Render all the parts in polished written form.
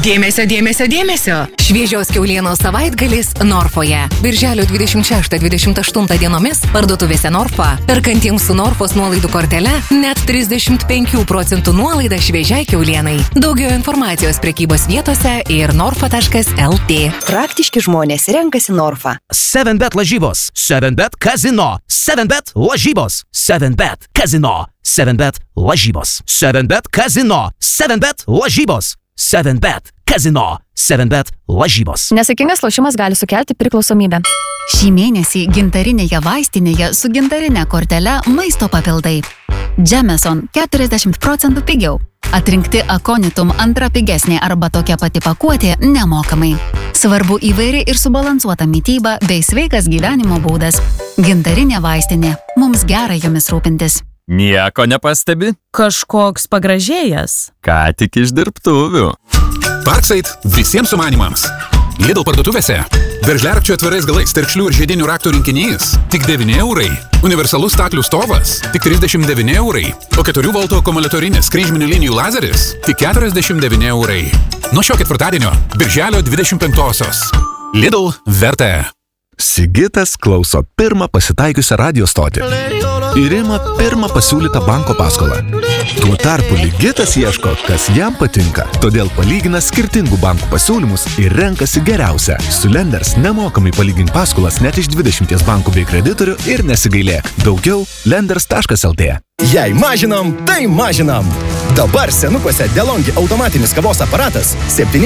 Dėmesio, dėmesio, dėmesio. Šviežios kiaulienos savaitgalis Norfoje. Birželio 26-28 dienomis parduotuvėse Norfa. Perkantiems su Norfos nuolaidų kortele net 35% nuolaida šviežiai kiaulienai. Daugiau informacijos prekybos vietose ir norfa.lt. Praktiški žmonės renkasi Norfa. 7bet lažybos, 7bet kazino, 7bet lažybos, 7bet kazino, 7bet lažybos, 7bet kazino, 7bet lažybos, 7bet kazino, 7bet lažybos. Nesaikingas lošimas gali sukelti priklausomybę. Šį mėnesį gintarinėje vaistinėje su gintarinė kortele maisto papildai. Jameson 40% pigiau. Atrinkti Aconitum antra pigesnė arba tokia pati pakuotė nemokamai. Svarbu įvairi ir subalansuota mytyba bei sveikas gyvenimo būdas. Gintarinė vaistinė. Mums gera jomis rūpintis. Nieko nepastebi? Kažkoks pagražėjęs. Ką tik iš dirbtuvių. Parkside visiems sumanimams. Lidl parduotuvėse. Veržliarakčių atvirais galais, terkšlių ir žiedinių raktų rinkinys. Tik 9 eurai. Universalus staklių stovas. Tik 39 eurai. O 4 voltų akumuliatorinis kryžminių linijų lazeris. Tik 49 eurai. Nuo šio ketvirtadienio, birželio 25-osios. Lidl verta. Sigitas klauso pirmą pasitaikiusią radio stotį ir ima pirmą pasiūlytą banko paskolą. Tuo tarpu Ligitas ieško, kas jam patinka, todėl palygina skirtingų bankų pasiūlymus ir renkasi geriausią. Su Lenders nemokamai palygink paskolas net iš 20 bankų bei kreditorių ir nesigailėk. Daugiau lenders.lt. Jei mažinam, tai mažinam. Dabar senukuose DeLonghi automatinis kavos aparatas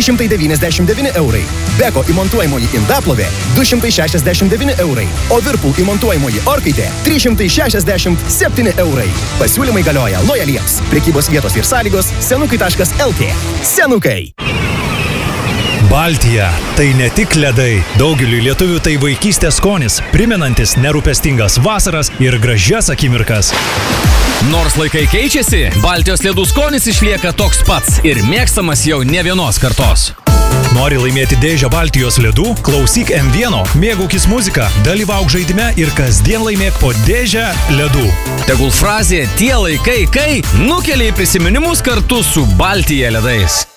799 eurai. Beko įmontuojamoji indaplovė 269 eurai. O Whirlpool įmontuojamoji orkaitė 367 eurai. Pasiūlymai galioja lojaliems. Prekybos vietos ir sąlygos senukai.lt. Senukai. Baltija – tai ne tik ledai. Daugeliui lietuvių tai vaikystės skonis, primenantis nerūpestingas vasaras ir gražias akimirkas. Nors laikai keičiasi, Baltijos ledų skonis išlieka toks pats ir mėgstamas jau ne vienos kartos. Nori laimėti dėžę Baltijos ledų? Klausyk M1, mėgaukis muziką, dalyvauk žaidime ir kasdien laimėk po dėžę ledų. Tegul frazė "tie laikai kai" nukelia į prisiminimus kartu su Baltija ledais.